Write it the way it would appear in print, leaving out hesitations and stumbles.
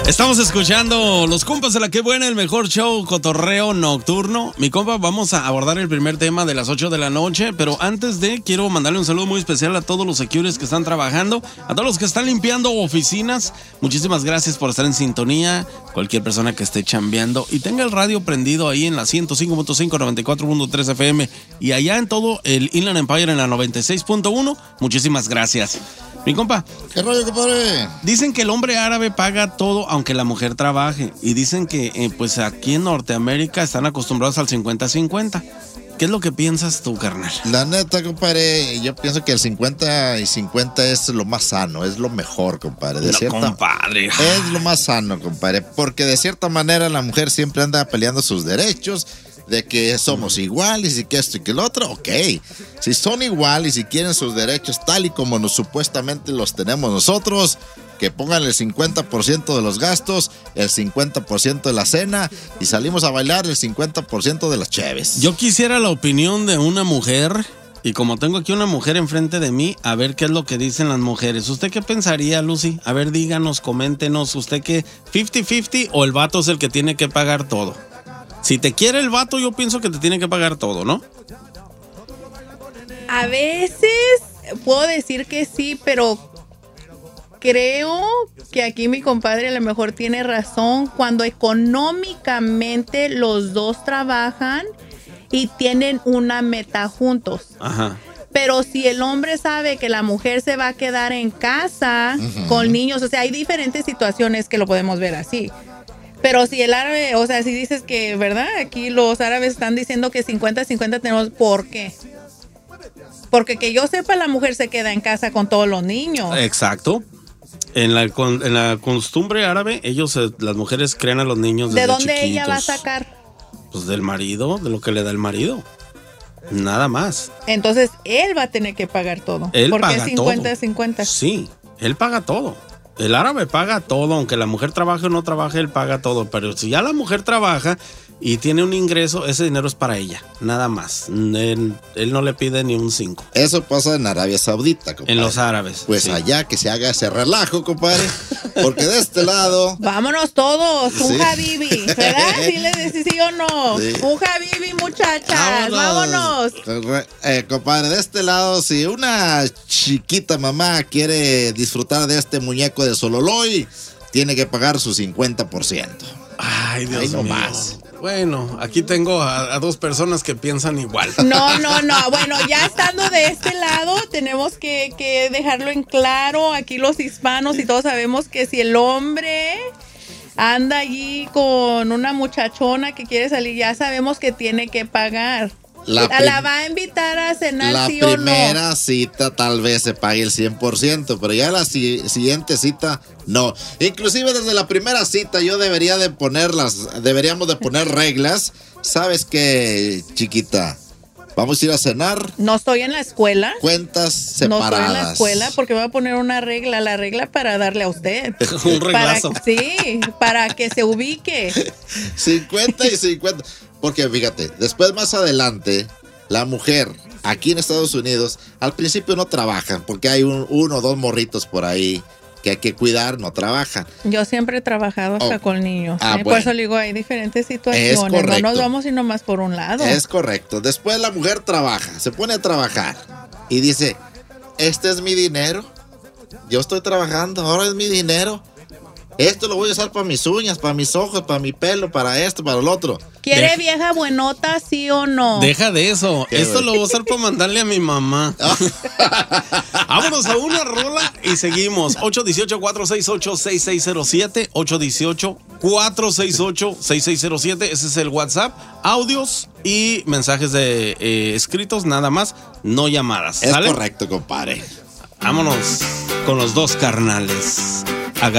Estamos escuchando Los Compas de la Que Buena, el mejor show cotorreo nocturno. Mi compa, vamos a abordar el primer tema de las 8 de la noche, pero antes quiero mandarle un saludo muy especial a todos los securities que están trabajando, a todos los que están limpiando oficinas. Muchísimas gracias por estar en sintonía. Cualquier persona que esté chambeando y tenga el radio prendido ahí en la 105.5, 94.3 FM y allá en todo el Inland Empire en la 96.1. Muchísimas gracias. Mi compa. ¿Qué rollo, compadre? Dicen que el hombre árabe paga todo aunque la mujer trabaje. Y dicen que pues aquí en Norteamérica están acostumbrados al 50-50. ¿Qué es lo que piensas tú, carnal? La neta, compadre, yo pienso que el 50 y 50 es lo más sano, es lo mejor, compadre. Compadre. Es lo más sano, compadre. Porque de cierta manera la mujer siempre anda peleando sus derechos, de que somos iguales y que esto y que el otro, ok. Si son iguales y quieren sus derechos tal y como supuestamente los tenemos nosotros, que pongan el 50% de los gastos, el 50% de la cena y salimos a bailar el 50% de las cheves. Yo quisiera la opinión de una mujer, y como tengo aquí una mujer enfrente de mí, a ver qué es lo que dicen las mujeres. ¿Usted qué pensaría, Lucy? A ver, díganos, coméntenos, ¿usted qué? ¿50-50 o el vato es el que tiene que pagar todo? Si te quiere el vato, yo pienso que te tiene que pagar todo, ¿no? A veces puedo decir que sí, pero creo que aquí mi compadre a lo mejor tiene razón cuando económicamente los dos trabajan y tienen una meta juntos. Ajá. Pero si el hombre sabe que la mujer se va a quedar en casa con niños, o sea, hay diferentes situaciones que lo podemos ver así. Pero si el árabe, o sea, si dices que, ¿verdad? Aquí los árabes están diciendo que 50-50 tenemos, ¿por qué? Porque que yo sepa, la mujer se queda en casa con todos los niños. Exacto. En la costumbre árabe, las mujeres crean a los niños desde ¿De dónde chiquitos. ella va a sacar? Pues del marido, de lo que le da el marido. Nada más. Entonces, él va a tener que pagar todo. Él porque paga es 50-50. Sí, él paga todo. El árabe paga todo, aunque la mujer trabaje o no trabaje, él paga todo. Pero si ya la mujer trabaja y tiene un ingreso, ese dinero es para ella, nada más. Él no le pide ni un 5. Eso pasa en Arabia Saudita, compadre. En los árabes. Pues sí. Allá que se haga ese relajo, compadre. Porque de este lado... Vámonos todos, un habibi, ¿verdad? ¿Sí le decís sí o no? Sí. Un habibi, muchachas, vámonos. Compadre, de este lado, si una chiquita mamá quiere disfrutar de este muñeco de Sololoy, tiene que pagar su 50%. Ay, Dios mío. No más. Bueno, aquí tengo a dos personas que piensan igual. No. Bueno, ya estando de este lado, tenemos que dejarlo en claro. Aquí los hispanos y todos sabemos que si el hombre anda allí con una muchachona que quiere salir, ya sabemos que tiene que pagar. La va a invitar a cenar, sí o no. La primera cita tal vez se pague el 100%, pero ya la siguiente cita no. Inclusive desde la primera cita deberíamos de poner reglas. ¿Sabes qué, chiquita? Vamos a ir a cenar. No estoy en la escuela. Cuentas separadas. No estoy en la escuela porque voy a poner una regla, la regla para darle a usted. Un reglazo. Para que se ubique. 50 y 50. Porque fíjate, después más adelante, la mujer aquí en Estados Unidos, al principio no trabajan, porque hay uno o dos morritos por ahí que hay que cuidar, no trabajan. Yo siempre he trabajado hasta con niños. Bueno. Por eso le digo, hay diferentes situaciones. Es correcto. No nos vamos sino más por un lado. Es correcto. Después la mujer trabaja, se pone a trabajar y dice, este es mi dinero. Yo estoy trabajando, ahora es mi dinero. Esto lo voy a usar para mis uñas, para mis ojos, para mi pelo, para esto, para el otro. ¿Quiere vieja buenota, sí o no? Deja de eso. Esto lo voy a usar para mandarle a mi mamá. Vámonos a una rola y seguimos. 818-468-6607. 818-468-6607. Ese es el WhatsApp. Audios y mensajes de escritos, nada más. No llamadas. Es ¿sale? correcto, compadre. Vámonos con los dos carnales.